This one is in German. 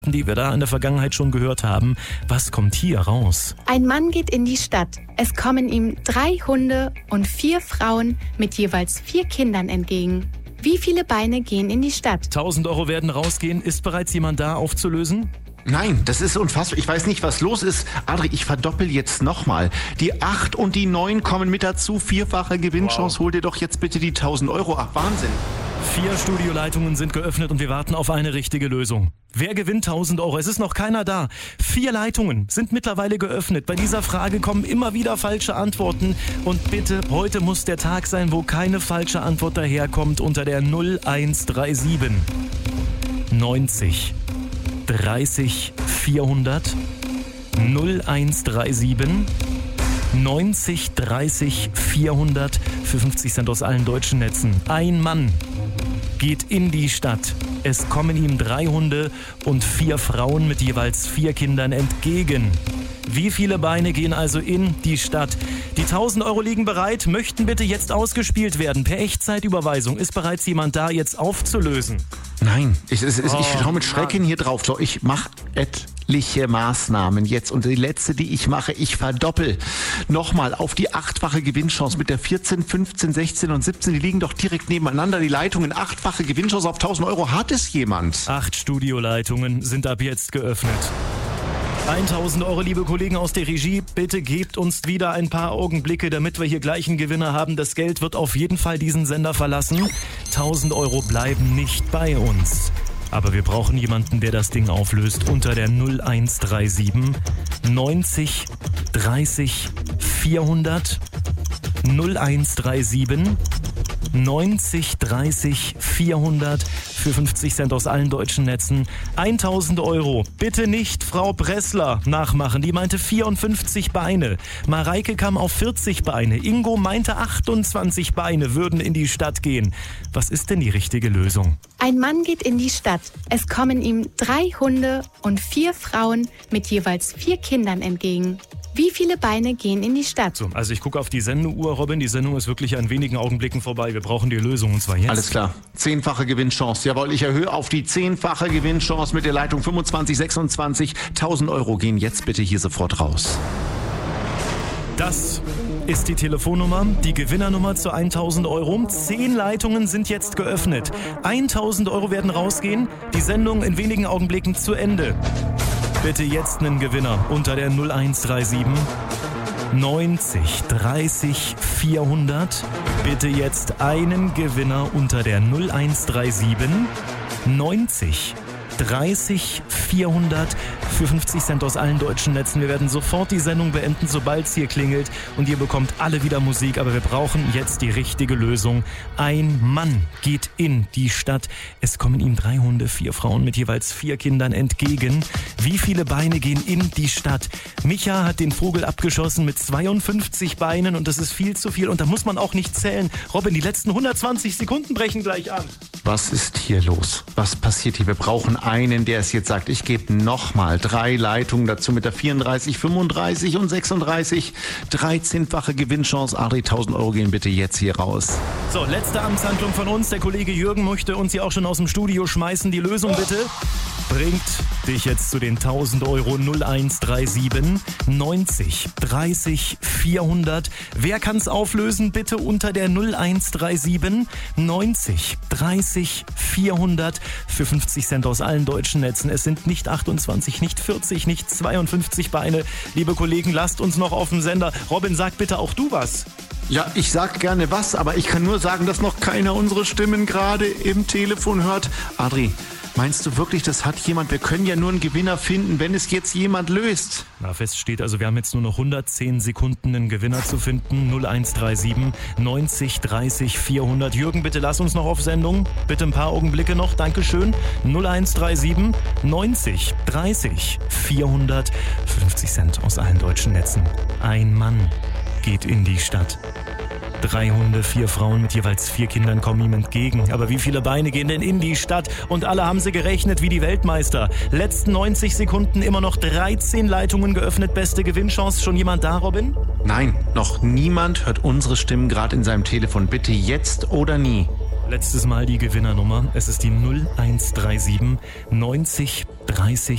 die wir da in der Vergangenheit schon gehört haben. Was kommt hier raus? Ein Mann geht in die Stadt. Es kommen ihm 3 Hunde und 4 Frauen mit jeweils 4 Kindern entgegen. Wie viele Beine gehen in die Stadt? 1.000 Euro werden rausgehen. Ist bereits jemand da aufzulösen? Nein, das ist unfassbar. Ich weiß nicht, was los ist. Adri, ich verdoppel jetzt nochmal. Die 8 und die 9 kommen mit dazu. 4-fache Gewinnchance. Hol dir doch jetzt bitte die 1.000 Euro ab. Wahnsinn. 4 Studioleitungen sind geöffnet und wir warten auf eine richtige Lösung. Wer gewinnt 1.000 Euro? Es ist noch keiner da. 4 Leitungen sind mittlerweile geöffnet. Bei dieser Frage kommen immer wieder falsche Antworten. Und bitte, heute muss der Tag sein, wo keine falsche Antwort daherkommt unter der 0137 90 30 400 0137 90 30 400 für 50 Cent aus allen deutschen Netzen. Ein Mann geht in die Stadt. Es kommen ihm 3 Hunde und 4 Frauen mit jeweils 4 Kindern entgegen. Wie viele Beine gehen also in die Stadt? Die 1.000 Euro liegen bereit, möchten bitte jetzt ausgespielt werden. Per Echtzeitüberweisung. Ist bereits jemand da, jetzt aufzulösen? Nein, ich schaue mit Schrecken hier drauf. So, ich mache etliche Maßnahmen jetzt. Und die letzte, die ich mache, ich verdoppel nochmal auf die 8-fache Gewinnchance mit der 14, 15, 16 und 17. Die liegen doch direkt nebeneinander. Die Leitungen, 8-fache Gewinnchance auf 1.000 Euro. Hat es jemand? 8 Studioleitungen sind ab jetzt geöffnet. 1.000 Euro, liebe Kollegen aus der Regie, bitte gebt uns wieder ein paar Augenblicke, damit wir hier gleich einen Gewinner haben. Das Geld wird auf jeden Fall diesen Sender verlassen. 1.000 Euro bleiben nicht bei uns. Aber wir brauchen jemanden, der das Ding auflöst unter der 0137 90 30 400 0137 90 30 400 für 50 Cent aus allen deutschen Netzen. 1.000 Euro. Bitte nicht Frau Bressler nachmachen. Die meinte 54 Beine. Mareike kam auf 40 Beine. Ingo meinte 28 Beine würden in die Stadt gehen. Was ist denn die richtige Lösung? Ein Mann geht in die Stadt. Es kommen ihm 3 Hunde und 4 Frauen mit jeweils 4 Kindern entgegen. Wie viele Beine gehen in die Stadt? So, also ich gucke auf die Sendeuhr, Robin. Die Sendung ist wirklich an wenigen Augenblicken vorbei. Wir brauchen die Lösung und zwar jetzt. Alles klar. 10-fache Gewinnchance. Jawohl, ich erhöhe auf die 10-fache Gewinnchance mit der Leitung 25, 26. 1.000 Euro gehen jetzt bitte hier sofort raus. Das ist die Telefonnummer, die Gewinnernummer zu 1.000 Euro. 10 Leitungen sind jetzt geöffnet. 1.000 Euro werden rausgehen. Die Sendung in wenigen Augenblicken zu Ende. Bitte jetzt einen Gewinner unter der 0137 90 30 400. Bitte jetzt einen Gewinner unter der 0137 90 30 400 für 50 Cent aus allen deutschen Netzen. Wir werden sofort die Sendung beenden, sobald es hier klingelt und ihr bekommt alle wieder Musik, aber wir brauchen jetzt die richtige Lösung. Ein Mann geht in die Stadt. Es kommen ihm 3 Hunde, 4 Frauen mit jeweils 4 Kindern entgegen. Wie viele Beine gehen in die Stadt? Micha hat den Vogel abgeschossen mit 52 Beinen und das ist viel zu viel und da muss man auch nicht zählen. Robin, die letzten 120 Sekunden brechen gleich an. Was ist hier los? Was passiert hier? Wir brauchen einen, der es jetzt sagt. Ich gebe nochmal 3 Leitungen dazu mit der 34, 35 und 36. 13-fache Gewinnchance. Adri, 1.000 Euro gehen bitte jetzt hier raus. So, letzte Amtshandlung von uns. Der Kollege Jürgen möchte uns hier auch schon aus dem Studio schmeißen. Die Lösung bitte bringt dich jetzt zu den 1.000 Euro. 0137 90 30 400. Wer kann's auflösen? Bitte unter der 0137 90 30 400 für 50 Cent aus allen deutschen Netzen. Es sind nicht 28, nicht 40, nicht 52 Beine. Liebe Kollegen, lasst uns noch auf den Sender. Robin, sag bitte auch du was. Ja, ich sag gerne was, aber ich kann nur sagen, dass noch keiner unsere Stimmen gerade im Telefon hört. Adri, meinst du wirklich, das hat jemand? Wir können ja nur einen Gewinner finden, wenn es jetzt jemand löst. Na, fest steht, also wir haben jetzt nur noch 110 Sekunden, einen Gewinner zu finden. 0137 90 30 400. Jürgen, bitte lass uns noch auf Sendung. Bitte ein paar Augenblicke noch. Dankeschön. 0137 90 30 400. 50 Cent aus allen deutschen Netzen. Ein Mann geht in die Stadt. 3 Hunde, 4 Frauen mit jeweils 4 Kindern kommen ihm entgegen. Aber wie viele Beine gehen denn in die Stadt? Und alle haben sie gerechnet wie die Weltmeister. Letzten 90 Sekunden immer noch 13 Leitungen geöffnet. Beste Gewinnchance. Schon jemand da, Robin? Nein, noch niemand hört unsere Stimmen gerade in seinem Telefon. Bitte jetzt oder nie. Letztes Mal die Gewinnernummer. Es ist die 0137 90 30